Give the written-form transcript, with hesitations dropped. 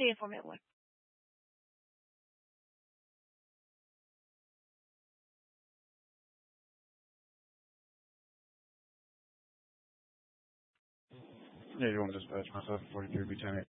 Sí, fue mi abuelo. Yeah, you want to dispatch myself 43 B10